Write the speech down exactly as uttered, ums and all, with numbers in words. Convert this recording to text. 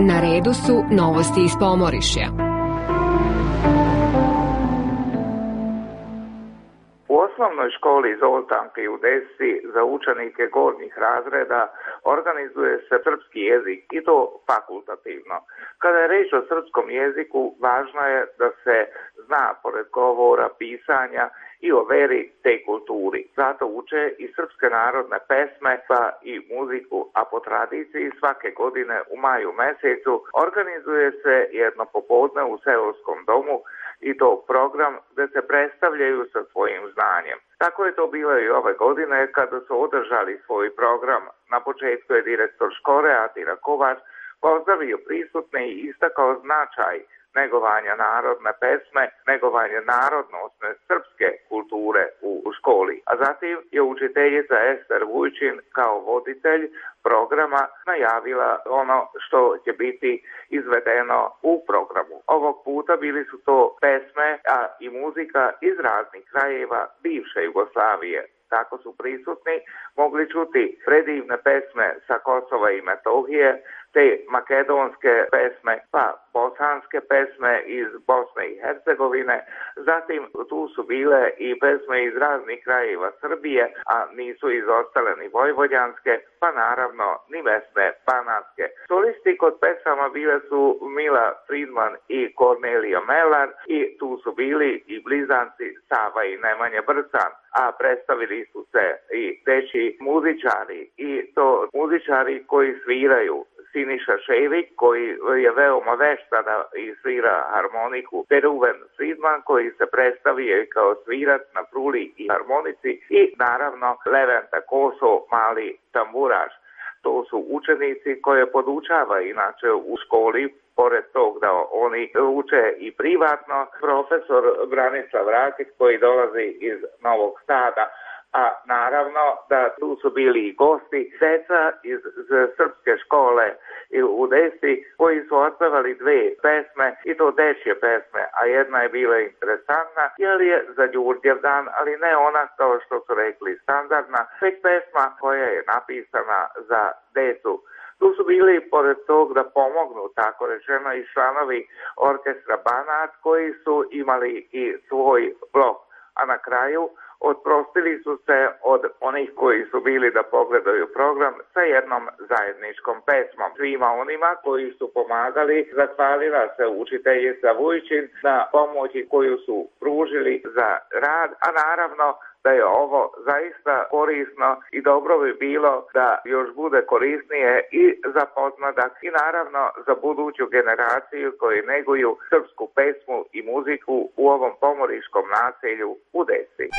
Na redu su novosti iz Pomorišja. U osnovnoj školi Zoltanke u Desi za učenike gornjih razreda organizuje se srpski jezik i to fakultativno. Kada je reč o srpskom jeziku, važno je da se zna pored govora, pisanja i o veri te kulturi. Zato uče i srpske narodne pesme pa i muziku, a po tradiciji svake godine u maju mesecu organizuje se jedno popodne u seoskom domu i to program gdje se predstavljaju sa svojim znanjem. Tako je to bilo i ove godine kada su održali svoj program. Na početku je direktor škole Atira Kovač pozdravio prisutne i istakao značaj negovanja narodne pesme, negovanje narodnosne srpske kulture u školi. A zatim je učiteljica Ester Vujčin kao voditelj programa najavila ono što će biti izvedeno u programu. Ovog puta bili su to pesme, a i muzika iz raznih krajeva bivše Jugoslavije. Tako su prisutni mogli čuti predivne pesme sa Kosova i Metohije, te makedonske pesme, pa bosanske pesme iz Bosne i Hercegovine. Zatim tu su bile i pesme iz raznih krajeva Srbije, a nisu izostale ni vojvođanske, pa naravno ni mesne banatske. Solisti kod pesama bile su Mila Fridman i Kornelija Melar i tu su bili i blizanci Sava i Nemanja Brcan, a predstavili su se i deči muzičari i to muzičari koji sviraju. Siniša Šević, koji je veoma vešta da svira harmoniku, te Ruben Fridman, koji se predstavio i kao svirac na fruli i harmonici, i naravno Leventa Koso, mali tamburaš. To su učenici koje podučava inače u školi, pored tog da oni uče i privatno, profesor Branislav Rakić koji dolazi iz Novog Sada. A naravno da tu su bili i gosti, deca iz srpske škole u Desi koji su otpevali dve pesme i to dečje pesme, a jedna je bila interesantna jer je za Đurđev dan, ali ne ona kao što su rekli standardna, već pesma koja je napisana za decu. Tu su bili, pored tog da pomognu, tako rečeno, i članovi orkestra Banat koji su imali i svoj blok, a na kraju otprostili su se od onih koji su bili da pogledaju program sa jednom zajedničkom pesmom. Svima onima koji su pomagali zahvalila se učiteljica Vujčin na pomoći koju su pružili za rad, a naravno da je ovo zaista korisno i dobro bi bilo da još bude korisnije i za podmladak i naravno za buduću generaciju koji neguju srpsku pesmu i muziku u ovom pomoriškom naselju u Desi.